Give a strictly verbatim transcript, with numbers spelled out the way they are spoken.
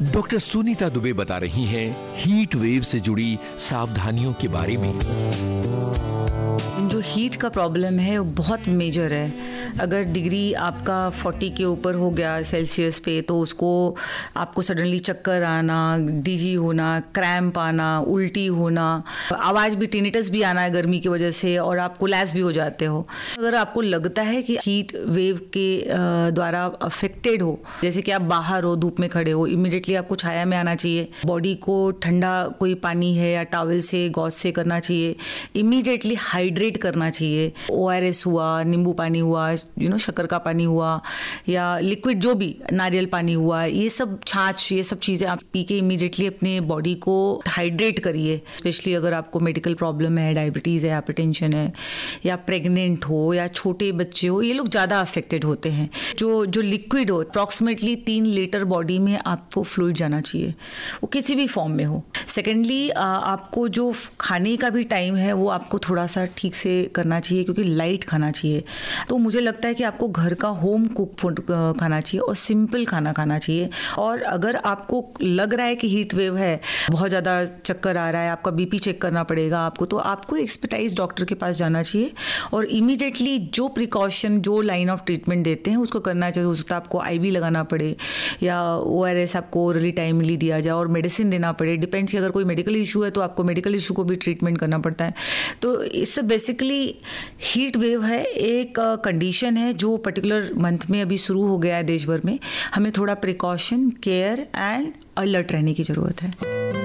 Doctor Sunita Dubey बता रही हैं हीट वेव से जुड़ी सावधानियों के बारे में। जो हीट का प्रॉब्लम है वो बहुत मेजर है। अगर डिग्री आपका चालीस के ऊपर हो गया सेल्सियस पे, तो उसको आपको सडनली चक्कर आना, डिजी होना, क्रैम्प आना, उल्टी होना, आवाज़ भी, टिनिटस भी आना है गर्मी की वजह से, और आप कोलैप्स भी हो जाते हो। अगर आपको लगता है कि हीट वेव के द्वारा अफेक्टेड हो, जैसे कि आप बाहर हो, धूप में खड़े हो, इमीडिएटली आपको छाया में आना चाहिए। बॉडी को ठंडा कोई पानी है या टॉवल से, गॉज से करना चाहिए। इमीडिएटली हाइड्रेट करना चाहिए। ओ आर एस हुआ, नींबू पानी हुआ, यू नो शक्कर का पानी हुआ, या लिक्विड जो भी, नारियल पानी हुआ, ये सब, छाछ, ये सब चीज़ें आप पी के इमीडिएटली अपने बॉडी को हाइड्रेट करिए। स्पेशली अगर आपको मेडिकल प्रॉब्लम है, डायबिटीज़ है, हाइपरटेंशन है, या प्रेग्नेंट हो, या छोटे बच्चे हो, ये लोग ज़्यादा अफेक्टेड होते हैं। जो जो लिक्विड हो, अप्रॉक्सीमेटली तीन लीटर बॉडी में आपको फ्लूइड जाना चाहिए, वो किसी भी फॉर्म में हो। सेकेंडली, आपको जो खाने का भी टाइम है वो आपको थोड़ा सा ठीक से करना चाहिए, क्योंकि लाइट खाना चाहिए। तो मुझे लगता है कि आपको घर का होम कुक फूड खाना चाहिए और सिंपल खाना खाना चाहिए। और अगर आपको लग रहा है कि हीट वेव है, बहुत ज़्यादा चक्कर आ रहा है, आपका बीपी चेक करना पड़ेगा आपको, तो आपको एक्सपर्टाइज डॉक्टर के पास जाना चाहिए और इमीडिएटली जो प्रिकॉशन, जो लाइन ऑफ ट्रीटमेंट देते हैं उसको करना चाहिए। हो सकता है आपको आईवी लगाना पड़े, या ओ आर एस आपको ओरली टाइमली दिया जाए, और मेडिसिन देना पड़े। डिपेंड्स कि अगर कोई मेडिकल इशू है तो आपको मेडिकल इशू को भी ट्रीटमेंट करना पड़ता है। तो इससे बेसिकली हीट वेव है, एक कंडीशन है जो पर्टिकुलर मंथ में अभी शुरू हो गया है देश भर में। हमें थोड़ा प्रिकॉशन, केयर एंड अलर्ट रहने की ज़रूरत है।